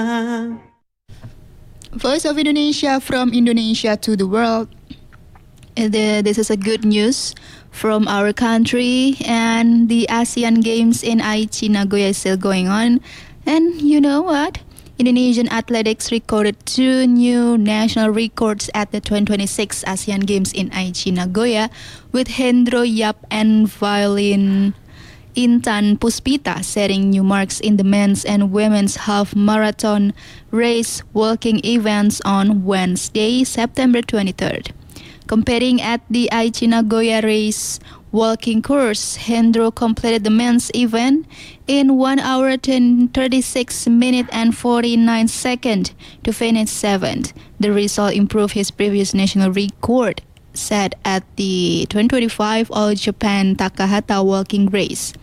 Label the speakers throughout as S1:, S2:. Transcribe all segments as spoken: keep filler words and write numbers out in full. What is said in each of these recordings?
S1: Voice of Indonesia from Indonesia to the world. And, uh, This is a good news from our country, and the ASEAN Games in Aichi, Nagoya is still going on. And you know what? Indonesian athletics recorded two new national records at the twenty twenty-six ASEAN Games in Aichi, Nagoya, with Hendro Yap and violin Intan Puspita setting new marks in the men's and women's half marathon race walking events on Wednesday, September twenty-third. Competing at the Aichi Nagoya race walking course, Hendro completed the men's event in one hour thirty-six minutes and forty-nine seconds to finish seventh. The result improved his previous national record set at the twenty twenty-five All Japan Takahata walking race.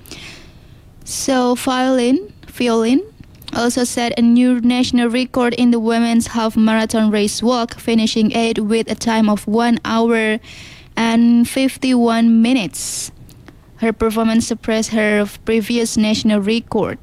S1: So violin, violin also set a new national record in the women's half marathon race walk, finishing eighth with a time of one hour and fifty-one minutes. Her performance surpassed her previous national record,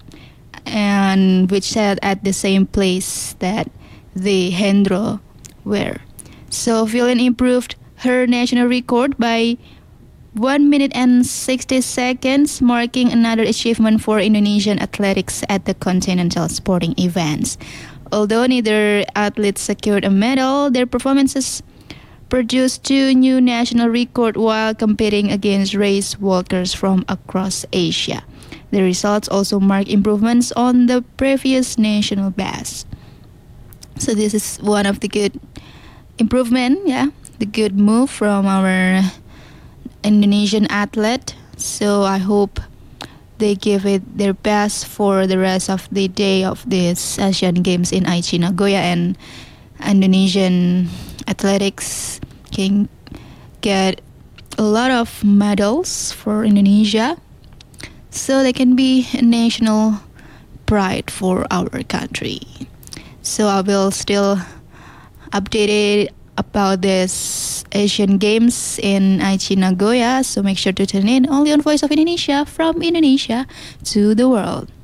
S1: and which set at the same place that the Hendro were. So violin improved her national record by one minute and sixty seconds, marking another achievement for Indonesian athletics at the continental sporting events. Although neither athlete secured a medal, their performances produced two new national records while competing against race walkers from across Asia. The results also mark improvements on the previous national best. So this is one of the good improvement, yeah, the good move from our Indonesian athlete. So I hope they give it their best for the rest of the day of this Asian Games in Aichi, Nagoya, and Indonesian athletics can get a lot of medals for Indonesia, so they can be a national pride for our country. So I will still update it about this Asian Games in Aichi, Nagoya, so make sure to tune in only on Voice of Indonesia from Indonesia to the world.